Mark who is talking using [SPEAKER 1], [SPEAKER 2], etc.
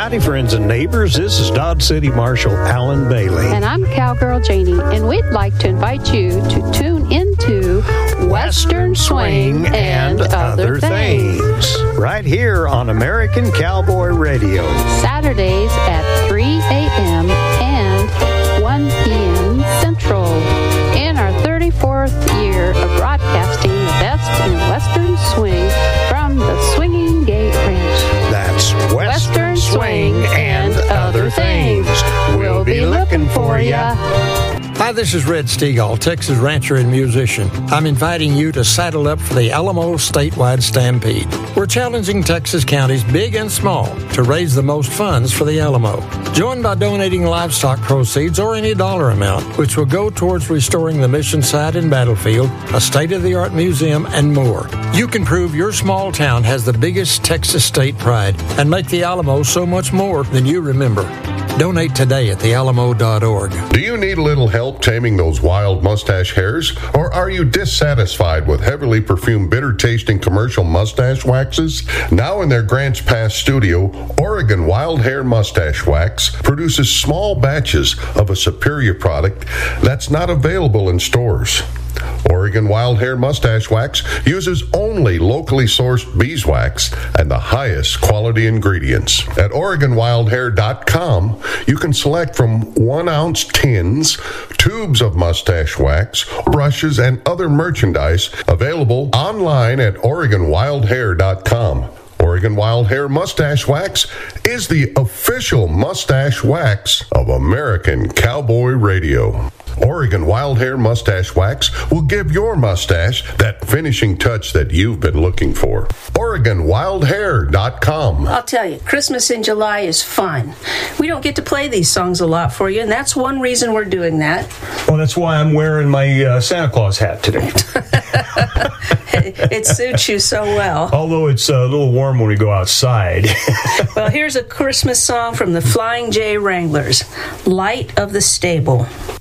[SPEAKER 1] Howdy, friends and neighbors. This is Dodge City Marshal Alan Bailey.
[SPEAKER 2] And I'm Cowgirl Janie, and we'd like to invite you to tune into Western Swing and Other Things.
[SPEAKER 1] Right here on American Cowboy Radio.
[SPEAKER 2] Saturdays at 3 a.m. and 1 p.m. Central. In our 34th year of broadcasting the best in Western Swing from the Swinging Gate Ranch.
[SPEAKER 1] That's Western Swing and Other Things. We'll be looking for ya.
[SPEAKER 3] Hi, this is Red Stegall, Texas rancher and musician. I'm inviting you to saddle up for the Alamo Statewide Stampede. We're challenging Texas counties big and small to raise the most funds for the Alamo. Join by donating livestock proceeds or any dollar amount, which will go towards restoring the mission site and battlefield, a state-of-the-art museum, and more. You can prove your small town has the biggest Texas state pride and make the Alamo so much more than you remember. Donate today at thealamo.org.
[SPEAKER 4] Do you need a little help taming those wild mustache hairs? Or are you dissatisfied with heavily perfumed, bitter-tasting commercial mustache waxes? Now in their Grants Pass studio, Oregon Wild Hair Mustache Wax produces small batches of a superior product that's not available in stores. Oregon Wild Hair Mustache Wax uses only locally sourced beeswax and the highest quality ingredients. At OregonWildHair.com, you can select from 1-ounce tins, tubes of mustache wax, brushes, and other merchandise available online at OregonWildHair.com. Oregon Wild Hair Mustache Wax is the official mustache wax of American Cowboy Radio. Oregon Wild Hair Mustache Wax will give your mustache that finishing touch that you've been looking for. OregonWildHair.com.
[SPEAKER 5] I'll tell you, Christmas in July is fun. We don't get to play these songs a lot for you, and that's one reason we're doing that.
[SPEAKER 1] Well, that's why I'm wearing my Santa Claus hat today.
[SPEAKER 5] It suits you so well.
[SPEAKER 1] Although it's a little warm when we go outside.
[SPEAKER 5] Well, here's a Christmas song from the Flying J Wranglers, Light of the Stable.